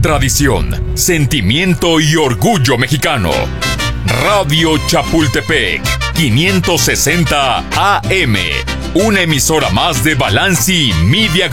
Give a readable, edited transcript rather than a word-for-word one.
tradición, sentimiento y orgullo mexicano. Radio Chapultepec, 560 AM, una emisora más de Balanci Media Group.